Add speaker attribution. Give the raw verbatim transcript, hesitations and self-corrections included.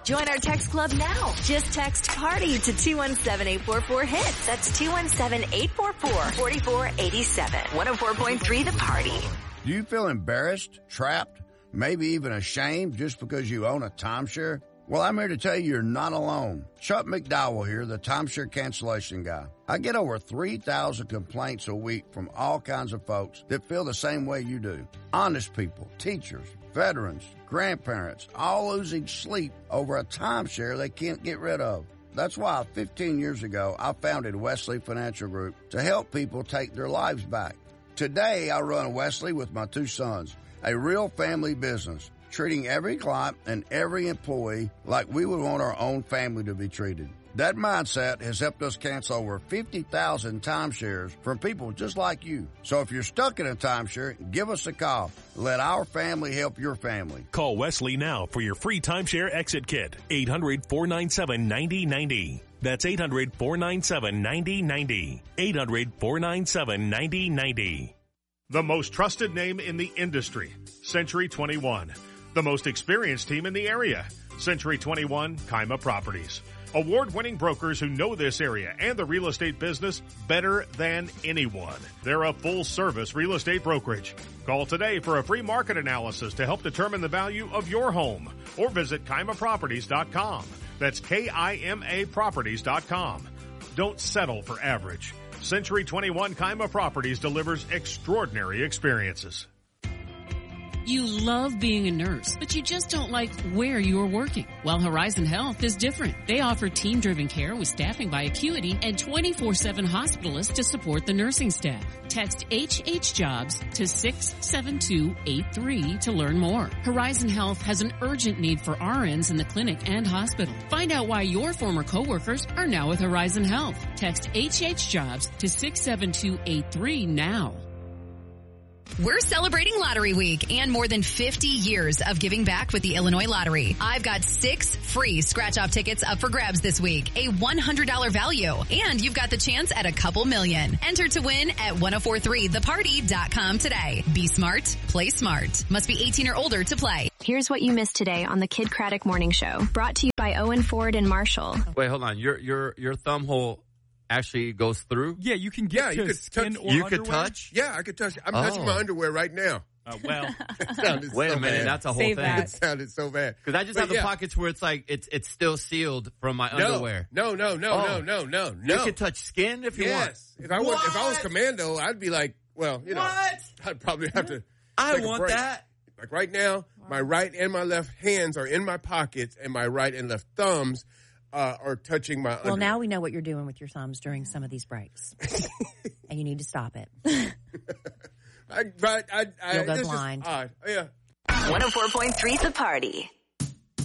Speaker 1: Join our text club now. Just text PARTY to two one seven, eight four four, HIT. That's two one seven, eight four four, four four eight seven. one oh four point three The Party.
Speaker 2: Do you feel embarrassed, trapped, maybe even ashamed just because you own a timeshare? Well, I'm here to tell you you're not alone. Chuck McDowell here, the timeshare cancellation guy. I get over three thousand complaints a week from all kinds of folks that feel the same way you do. Honest people, teachers, veterans, grandparents, all losing sleep over a timeshare they can't get rid of. That's why fifteen years ago, I founded Wesley Financial Group to help people take their lives back. Today, I run Wesley with my two sons, a real family business, treating every client and every employee like we would want our own family to be treated. That mindset has helped us cancel over fifty thousand timeshares from people just like you. So if you're stuck in a timeshare, give us a call. Let our family help your family.
Speaker 3: Call Wesley now for your free timeshare exit kit. eight hundred, four nine seven, nine oh nine oh. That's eight hundred, four nine seven, nine oh nine oh. eight hundred, four nine seven, nine oh nine oh.
Speaker 4: The most trusted name in the industry, Century twenty-one. The most experienced team in the area, Century twenty-one Kaima Properties. Award-winning brokers who know this area and the real estate business better than anyone. They're a full-service real estate brokerage. Call today for a free market analysis to help determine the value of your home, or visit Kaima Properties dot com. That's K I M A Properties dot com. Don't settle for average. Century twenty-one Kaima Properties delivers extraordinary experiences.
Speaker 5: You love being a nurse, but you just don't like where you are working. Well, Horizon Health is different. They offer team-driven care with staffing by Acuity and twenty-four seven hospitalists to support the nursing staff. Text H H Jobs to six seven two eight three to learn more. Horizon Health has an urgent need for R Ns in the clinic and hospital. Find out why your former coworkers are now with Horizon Health. Text H H Jobs to six seven two eight three now.
Speaker 6: We're celebrating Lottery Week and more than fifty years of giving back with the Illinois Lottery. I've got six free scratch-off tickets up for grabs this week, a one hundred dollars value, and you've got the chance at a couple million. Enter to win at ten forty-three the party dot com today. Be smart, play smart. Must be eighteen or older to play.
Speaker 7: Here's what you missed today on the Kid Craddock Morning Show, brought to you by Owen Ford and Marshall.
Speaker 8: Wait, hold on. Your your your thumb hole actually goes through?
Speaker 9: Yeah, you can get
Speaker 10: yeah,
Speaker 9: to
Speaker 10: you could
Speaker 9: skin
Speaker 10: touch,
Speaker 9: or
Speaker 8: You
Speaker 9: underwear.
Speaker 8: could touch?
Speaker 10: Yeah, I could touch. I'm
Speaker 8: Oh.
Speaker 10: touching my underwear right now.
Speaker 9: Uh, well,
Speaker 10: Sounded
Speaker 8: Wait
Speaker 10: so
Speaker 8: a minute,
Speaker 10: bad.
Speaker 8: that's a whole
Speaker 11: Save
Speaker 8: thing.
Speaker 11: that.
Speaker 10: It sounded so bad.
Speaker 8: Because I just
Speaker 10: But
Speaker 8: have the
Speaker 10: yeah.
Speaker 8: pockets where it's like it's it's still sealed from my
Speaker 10: No,
Speaker 8: underwear.
Speaker 10: no, no, no,
Speaker 8: Oh.
Speaker 10: no, no, no,
Speaker 8: You
Speaker 10: no.
Speaker 8: can touch skin if you
Speaker 10: yes.
Speaker 8: want.
Speaker 10: If I was, if I was
Speaker 8: What?
Speaker 10: commando, I'd be like, well, you know,
Speaker 8: What?
Speaker 10: I'd probably have to.
Speaker 8: I
Speaker 10: take a
Speaker 8: want
Speaker 10: break.
Speaker 8: that.
Speaker 10: Like right now, my right and my left hands are in my pockets, and my right and left thumbs uh, are touching my.
Speaker 11: Well,
Speaker 10: underwear.
Speaker 11: now we know what you're doing with your thumbs during some of these breaks. And you need to stop it.
Speaker 10: I, but I, I,
Speaker 11: You'll go
Speaker 10: it's just
Speaker 11: blind.
Speaker 10: odd. Yeah.
Speaker 1: one oh four point three The Party.